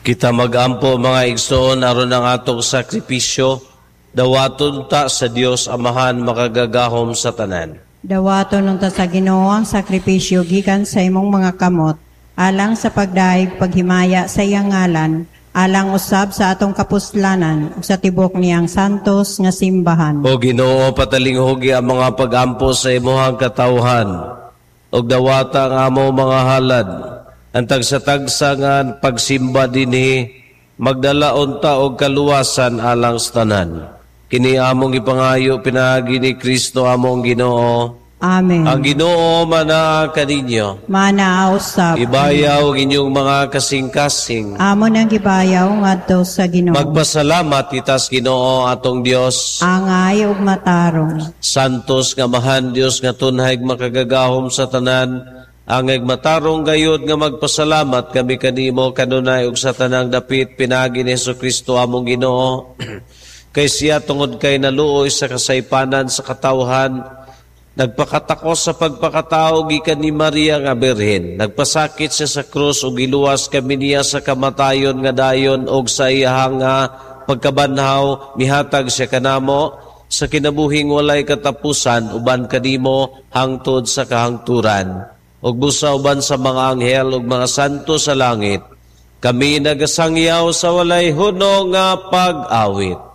Kita magampo mga igsoon aron ang atong sakripisyo, dawaton ta sa Dios Amahan makagagahom sa tanan. Dawaton unta sa Ginoo ang sakripisyo gikan sa imong mga kamot, alang sa pagdaig paghimaya sa iyang ngalan, alang usab sa atong kapuslanan ug sa tibok niyang santos nga simbahan. O Ginoo, patalinghogi ang mga pagampo sa imuhang katawhan, ug dawata ang amo mga halad, ang tagsa-tagsa nga pagsimba dinhi, magdala unta og kaluwasan alang sa tanan. Kini among ipangayo pinaagi ni Kristo among Ginoo. Amen. Ang Ginoo manaa kaninyo. Manaa usab. Ibayaw inyong mga kasing-kasing. Amon ang gibayaw ngadto sa Ginoo. Magpasalamat itas Ginoo atong Dios. Angay ug matarong. Santos nga mahan Dios nga tunhay makagagahom sa tanan. Angay matarong gayud nga magpasalamat kami kanimo kanunay ug sa tanang dapit pinaagi ni Jesucristo among Ginoo. Kay siya tungod kay naluoy sa kasaypanan sa katawhan, nagpakatako sa pagpakatao gikan ni Maria nga Birhen. Nagpasakit siya sa krus ug giluwas kami niya sa kamatayon nga dayon ug sa iyahang pagkabanhaw mihatag siya kanamo sa kinabuhing walay katapusan uban kanimo hangtod sa kahangturan. Ug busa uban sa mga anghel ug mga santo sa langit, kami nagasangyaw sa walay hunong nga pag-awit.